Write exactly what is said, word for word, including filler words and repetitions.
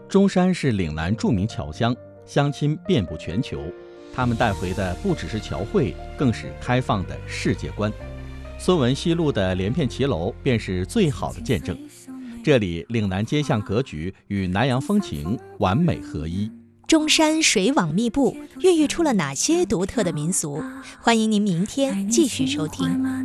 中山是岭南著名侨乡，乡亲遍布全球，他们带回的不只是侨汇，更是开放的世界观。孙文西路的连片骑楼便是最好的见证。这里岭南街巷格局与南洋风情完美合一。 中山水网密布，孕育出了哪些独特的民俗？欢迎您明天继续收听。